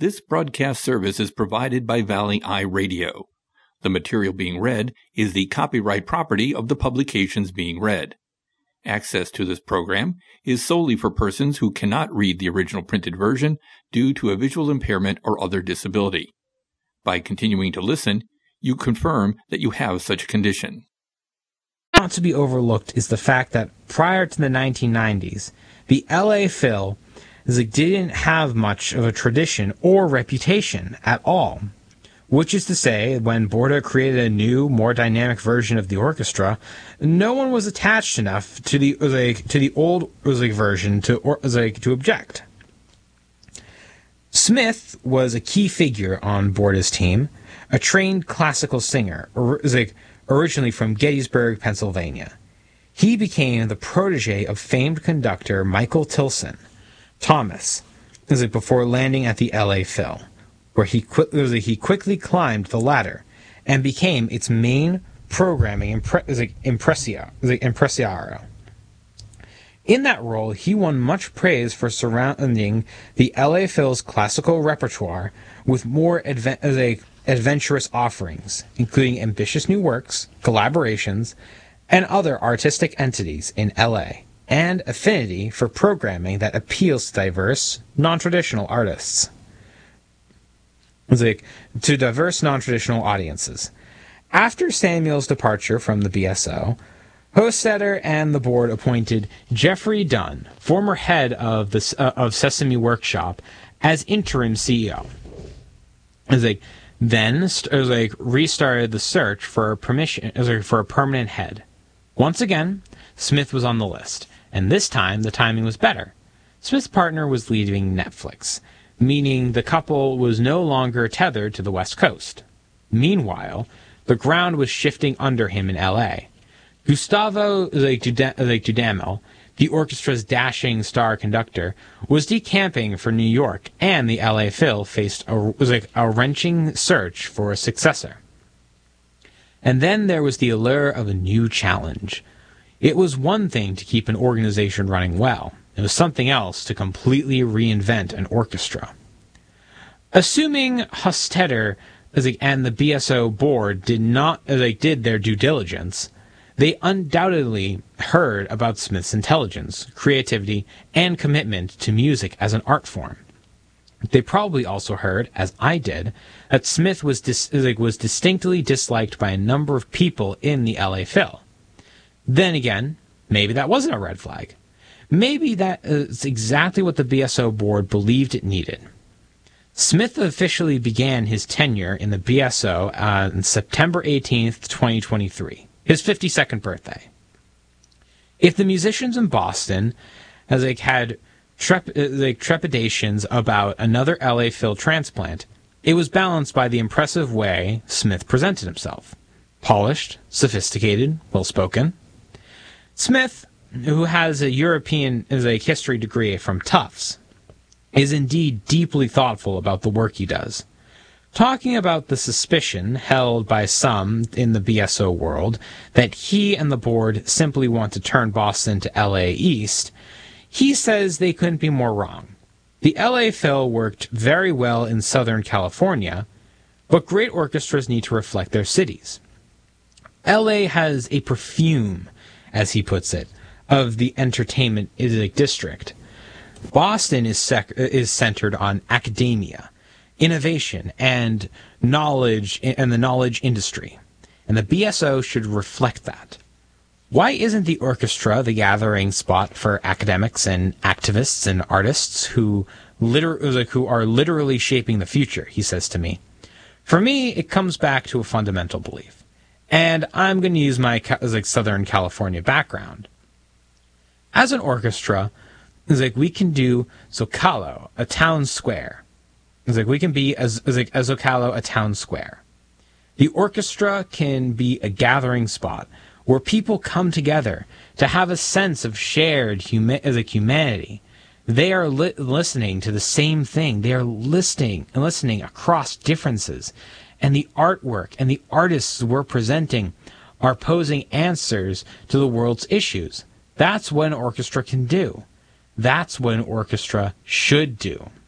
This broadcast service is provided by Valley Eye Radio. The material being read is the copyright property of the publications being read. Access to this program is solely for persons who cannot read the original printed version due to a visual impairment or other disability. By continuing to listen, you confirm that you have such a condition. Not to be overlooked is the fact that prior to the 1990s, the LA Phil didn't have much of a tradition or reputation at all. Which is to say, when Borda created a new, more dynamic version of the orchestra, no one was attached enough to the old version to object. Smith was a key figure on Borda's team, a trained classical singer, originally from Gettysburg, Pennsylvania. He became the protege of famed conductor Michael Tilson Thomas, before landing at the LA Phil, where he quickly climbed the ladder and became its main programming impresario. In that role, he won much praise for surrounding the LA Phil's classical repertoire with more adventurous offerings, including ambitious new works, collaborations, and other artistic entities in LA, and affinity for programming that appeals to diverse, non-traditional artists. To diverse, non-traditional audiences. After Samuel's departure from the BSO, Hostetter and the board appointed Jeffrey Dunn, former head of Sesame Workshop, as interim CEO. Then restarted the search for a permanent head. Once again, Smith was on the list, and this time the timing was better. Smith's partner was leaving Netflix, meaning the couple was no longer tethered to the West Coast. Meanwhile, the ground was shifting under him in L.A. Gustavo Dudamel, the orchestra's dashing star conductor, was decamping for New York, and the LA Phil faced a wrenching search for a successor. And then there was the allure of a new challenge. It was one thing to keep an organization running well. It was something else to completely reinvent an orchestra. Assuming Hostetter and the BSO board did their due diligence, they undoubtedly heard about Smith's intelligence, creativity, and commitment to music as an art form. They probably also heard, as I did, that Smith was distinctly disliked by a number of people in the LA Phil. Then again, maybe that wasn't a red flag. Maybe that is exactly what the BSO board believed it needed. Smith officially began his tenure in the BSO on September 18th, 2023, his 52nd birthday. If the musicians in Boston had trepidations about another LA Phil transplant, it was balanced by the impressive way Smith presented himself. Polished, sophisticated, well-spoken. Smith, who has a European history degree from Tufts, is indeed deeply thoughtful about the work he does. Talking about the suspicion held by some in the BSO world that he and the board simply want to turn Boston to LA East, he says they couldn't be more wrong. The LA Phil worked very well in Southern California, but great orchestras need to reflect their cities. LA has a perfume, as he puts it, of the entertainment district. Boston is centered on academia, innovation, and knowledge, and the knowledge industry, and the BSO should reflect that. Why isn't the orchestra the gathering spot for academics and activists and artists who are literally shaping the future, he says to me. For me, it comes back to a fundamental belief. And I'm going to use my Southern California background. As an orchestra, we can do Zocalo, a town square. We can be as Zocalo, a town square. The orchestra can be a gathering spot where people come together to have a sense of shared humanity. They are listening to the same thing. They are listening across differences. And the artwork and the artists we're presenting are posing answers to the world's issues. That's what an orchestra can do. That's what an orchestra should do.